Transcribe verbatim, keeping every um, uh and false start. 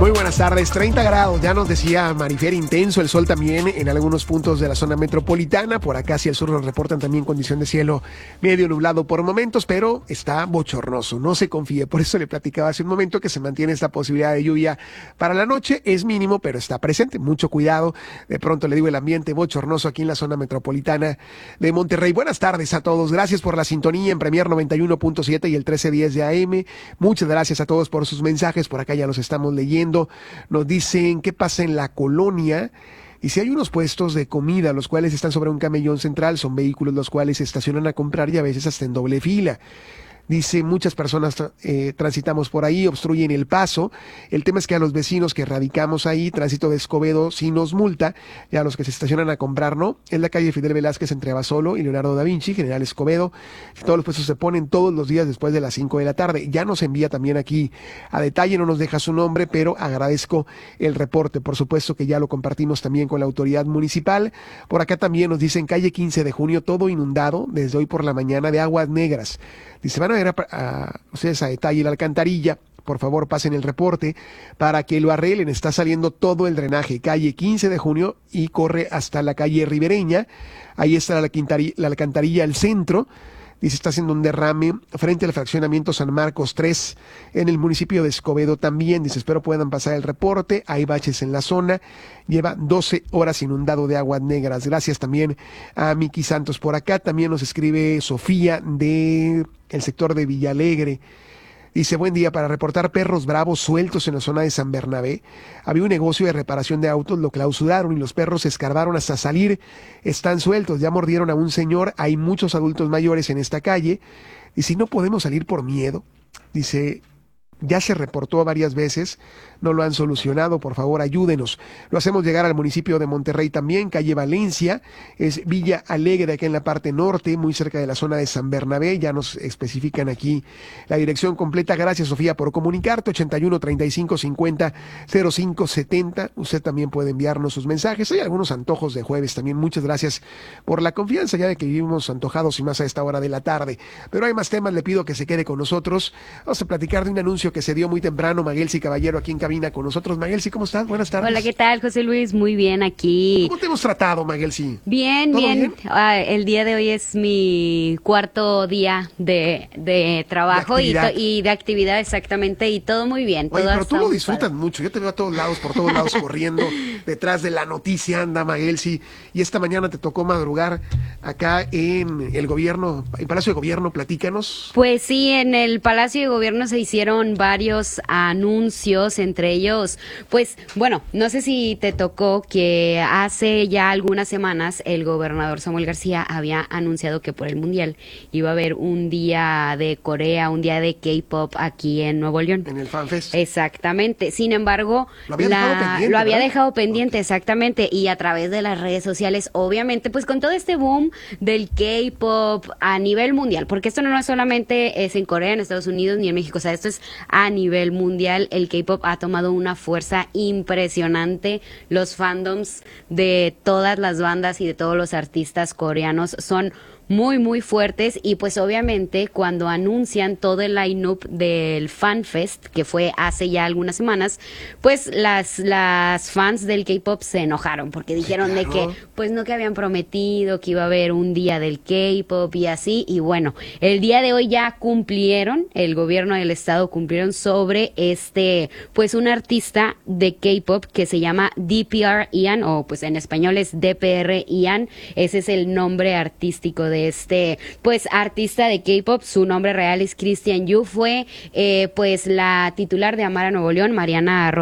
Muy buenas tardes, treinta grados, ya nos decía Marifer, intenso el sol también en algunos puntos de la zona metropolitana. Por acá hacia el sur nos reportan también condición de cielo medio nublado por momentos, pero está bochornoso, no se confíe. Por eso le platicaba hace un momento que se mantiene esta posibilidad de lluvia para la noche. Es mínimo, pero está presente, mucho cuidado. De pronto le digo el ambiente bochornoso aquí en la zona metropolitana de Monterrey. Buenas tardes a todos, gracias por la sintonía en Premier noventa y uno punto siete y el trece diez de A M. Muchas gracias a todos por sus mensajes, por acá ya los estamos leyendo. Nos dicen qué pasa en la colonia y si hay unos puestos de comida los cuales están sobre un camellón central, son vehículos los cuales se estacionan a comprar y a veces hasta en doble fila. Dice, muchas personas eh, transitamos por ahí, obstruyen el paso. El tema es que a los vecinos que radicamos ahí, Tránsito de Escobedo sí nos multa, y a los que se estacionan a comprar no. En la calle Fidel Velázquez entre Abasolo y Leonardo da Vinci, General Escobedo, todos los puestos se ponen todos los días después de las cinco de la tarde. Ya nos envía también aquí a detalle, no nos deja su nombre, pero agradezco el reporte. Por supuesto que ya lo compartimos también con la autoridad municipal. Por acá también nos dicen calle quince de junio, todo inundado desde hoy por la mañana de aguas negras. Dice, van a ver a, a ustedes a detalle la alcantarilla, por favor pasen el reporte para que lo arreglen. Está saliendo todo el drenaje, calle quince de junio y corre hasta la calle Ribereña. Ahí está la alcantarilla, la alcantarilla al centro. Dice, está haciendo un derrame frente al fraccionamiento San Marcos tres en el municipio de Escobedo también. Dice, espero puedan pasar el reporte. Hay baches en la zona. Lleva doce horas inundado de aguas negras. Gracias también a Miki Santos por acá. También nos escribe Sofía de el sector de Villalegre. Dice, buen día, para reportar perros bravos sueltos en la zona de San Bernabé. Había un negocio de reparación de autos, lo clausuraron y los perros se escarbaron hasta salir. Están sueltos, ya mordieron a un señor. Hay muchos adultos mayores en esta calle. Dice, no podemos salir por miedo. Dice, ya se reportó varias veces, no lo han solucionado, por favor ayúdenos. Lo hacemos llegar al municipio de Monterrey también, calle Valencia, es Villa Alegre, acá en la parte norte, muy cerca de la zona de San Bernabé. Ya nos especifican aquí la dirección completa. Gracias, Sofía, por comunicarte. ochenta y uno, treinta y cinco, cincuenta, cero cinco setenta. Usted también puede enviarnos sus mensajes. Hay algunos antojos de jueves también. Muchas gracias por la confianza, ya de que vivimos antojados y más a esta hora de la tarde. Pero hay más temas, le pido que se quede con nosotros. Vamos a platicar de un anuncio que se dio muy temprano. Maguelsi Caballero aquí en cabina con nosotros. Maguelsi, ¿cómo estás? Buenas tardes. Hola, ¿qué tal, José Luis? Muy bien aquí. ¿Cómo te hemos tratado, Maguelsi? Bien, bien. bien? Ah, el día de hoy es mi cuarto día de, de trabajo de y, to, y de actividad, exactamente, y todo muy bien. Oye, todo pero tú lo disfrutas padre. mucho. Yo te veo a todos lados, por todos lados corriendo. Detrás de la noticia anda Maguelsi. Y esta mañana te tocó madrugar acá en el gobierno, el Palacio de Gobierno. Platícanos. Pues sí, en el Palacio de Gobierno se hicieron varios anuncios, entre ellos, pues, bueno, no sé si te tocó que hace ya algunas semanas el gobernador Samuel García había anunciado que por el Mundial iba a haber un día de Corea, un día de K-pop aquí en Nuevo León. En el FanFest. Exactamente. Sin embargo, lo había la, dejado pendiente, lo había ¿verdad? dejado pendiente, okay. exactamente, y a través de las redes sociales, obviamente, pues con todo este boom del K-pop a nivel mundial, porque esto no es solamente es en Corea, en Estados Unidos ni en México, o sea, esto es a nivel mundial. El K-pop ha tomado una fuerza impresionante. Los fandoms de todas las bandas y de todos los artistas coreanos son muy, muy fuertes y pues obviamente cuando anuncian todo el line-up del FanFest, que fue hace ya algunas semanas, pues las, las fans del K-pop se enojaron porque dijeron sí, claro. de que pues no que habían prometido que iba a haber un día del K-pop y así, y bueno, el día de hoy ya cumplieron, el gobierno del estado cumplieron sobre este, pues un artista de K-pop que se llama D P R Ian, o pues en español es D P R Ian, ese es el nombre artístico de este, pues artista de K-pop. Su nombre real es Christian Yu. Fue eh, pues la titular de Amara Nuevo León, Mariana